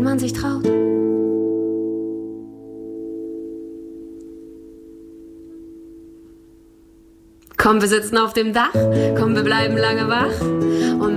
man sich traut. Komm, wir sitzen auf dem Dach, komm, wir bleiben lange wach. Und